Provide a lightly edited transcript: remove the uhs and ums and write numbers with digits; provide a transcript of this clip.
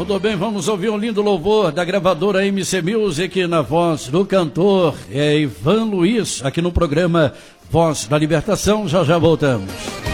Tudo bem, vamos ouvir um lindo louvor da gravadora MC Music na voz do cantor Ivan Luiz, aqui no programa Voz da Libertação. Já voltamos.